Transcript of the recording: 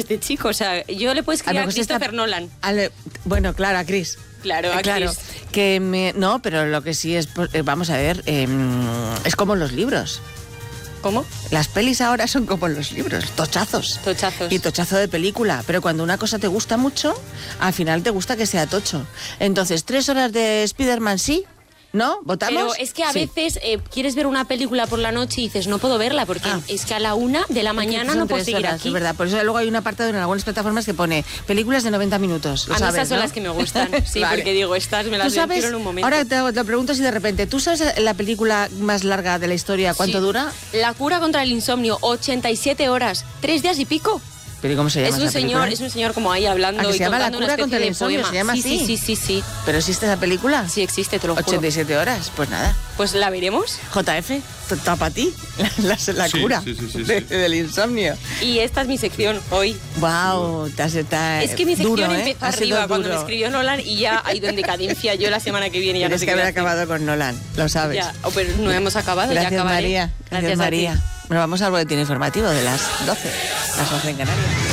este chico. O sea, yo le puedo escribir a Christopher Nolan. Bueno, claro, a Chris. Claro, a claro. Chris. No, pero lo que sí es... vamos a ver, es como los libros. ¿Cómo? Las pelis ahora son como los libros, tochazos. Tochazos. Y tochazo de película. Pero cuando una cosa te gusta mucho, al final te gusta que sea tocho. Entonces, 3 horas de Spider-Man sí, ¿no? ¿Votamos? Pero es que a veces quieres ver una película por la noche y dices, no puedo verla porque es que a la 1 de la mañana no puedo seguir aquí. Es verdad, por eso luego hay un apartado en algunas plataformas que pone películas de 90 minutos. A mí esas son las que me gustan, sí, vale. Porque digo, estas me las veo en un momento. Ahora te pregunto si de repente, ¿tú sabes la película más larga de la historia cuánto dura? La cura contra el insomnio, 87 horas, 3 días y pico. ¿Pero cómo se llama es un señor como ahí hablando y contando La cura contra el insomnio, ¿se llama así? Sí. ¿Pero existe esa película? Sí existe, te lo juro. 87 horas, pues nada. Pues la veremos. JF, está para ti, la cura del insomnio. Y esta es mi sección hoy. Wow, es que mi sección empezó arriba cuando me escribió Nolan y ya ha ido en decadencia. Yo la semana que viene ya Tienes que haber acabado con Nolan, lo sabes. Ya, pero no hemos acabado, Gracias, ya acabaré. María. Gracias María. Bueno, vamos al boletín informativo de las 12 en Canarias.